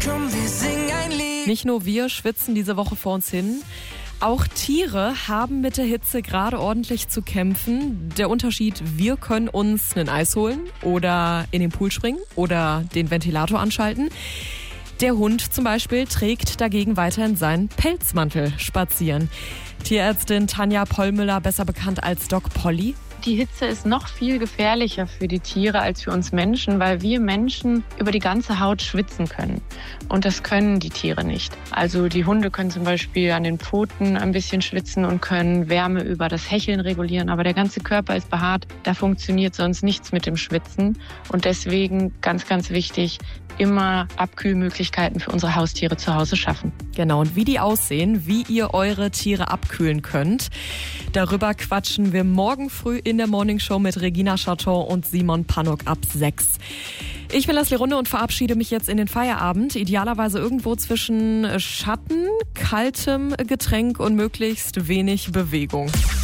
Komm, wir singen ein Lied. Nicht nur wir schwitzen diese Woche vor uns hin. Auch Tiere haben mit der Hitze gerade ordentlich zu kämpfen. Der Unterschied, wir können uns ein Eis holen oder in den Pool springen oder den Ventilator anschalten. Der Hund zum Beispiel trägt dagegen weiterhin seinen Pelzmantel spazieren. Tierärztin Tanja Pollmüller, besser bekannt als Doc Polly. Die Hitze ist noch viel gefährlicher für die Tiere als für uns Menschen, weil wir Menschen über die ganze Haut schwitzen können. Und das können die Tiere nicht. Also die Hunde können zum Beispiel an den Pfoten ein bisschen schwitzen und können Wärme über das Hecheln regulieren. Aber der ganze Körper ist behaart. Da funktioniert sonst nichts mit dem Schwitzen. Und deswegen ganz, ganz wichtig, immer Abkühlmöglichkeiten für unsere Haustiere zu Hause schaffen. Genau, und wie die aussehen, wie ihr eure Tiere abkühlen könnt, darüber quatschen wir morgen früh in der Morningshow mit Regina Chaton und Simon Pannuk ab 6. Ich bin Leslie Runde und verabschiede mich jetzt in den Feierabend, idealerweise irgendwo zwischen Schatten, kaltem Getränk und möglichst wenig Bewegung.